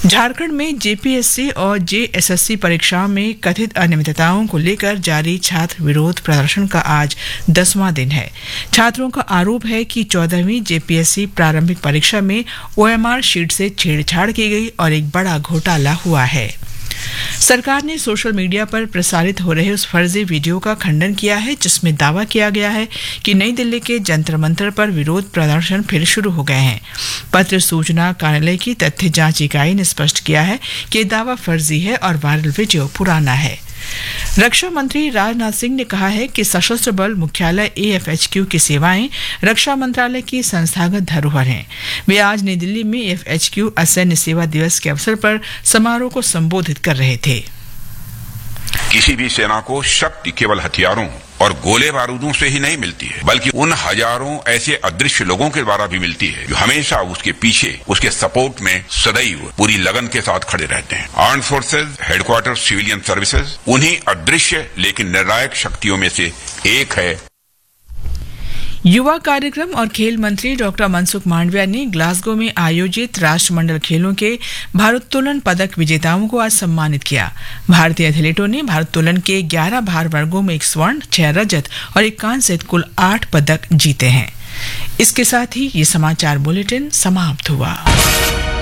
झारखंड में जेपीएससी और जेएसएससी परीक्षाओं में कथित अनियमितताओं को लेकर जारी छात्र विरोध प्रदर्शन का आज 10वां दिन है। छात्रों का आरोप है कि 14वीं जेपीएससी प्रारंभिक परीक्षा में ओएमआर शीट से छेड़छाड़ की गई और एक बड़ा घोटाला हुआ है। सरकार ने सोशल मीडिया पर प्रसारित हो रहे उस फर्जी वीडियो का खंडन किया है जिसमें दावा किया गया है कि नई दिल्ली के जंतर मंतर पर विरोध प्रदर्शन फिर शुरू हो गए हैं। पत्र सूचना कार्यालय की तथ्य जांच इकाई ने स्पष्ट किया है कि दावा फर्जी है और वायरल वीडियो पुराना है। रक्षा मंत्री राजनाथ सिंह ने कहा है कि सशस्त्र बल मुख्यालय एएफएचक्यू की सेवाएं रक्षा मंत्रालय की संस्थागत धरोहर हैं। वे आज नई दिल्ली में एएफएचक्यू असैन्य सेवा दिवस के अवसर पर समारोह को संबोधित कर रहे थे। किसी भी सेना को शक्ति केवल हथियारों और गोले बारूदों से ही नहीं मिलती है, बल्कि उन हजारों ऐसे अदृश्य लोगों के द्वारा भी मिलती है जो हमेशा उसके पीछे, उसके सपोर्ट में सदैव पूरी लगन के साथ खड़े रहते हैं। Armed forces, headquarter civilian services उन्हीं अदृश्य लेकिन निर्णायक शक्तियों में से एक है। युवा कार्यक्रम और खेल मंत्री डॉक्टर मनसुख मांडविया ने ग्लासगो में आयोजित राष्ट्रमंडल खेलों के भारोत्तोलन पदक विजेताओं को आज सम्मानित किया। भारतीय एथलीटों ने भारोत्तोलन के 11 भार वर्गों में 1 स्वर्ण, 6 रजत और 1 कांस्य सहित कुल 8 पदक जीते हैं। इसके साथ ही ये समाचार बुलेटिन समाप्त हुआ।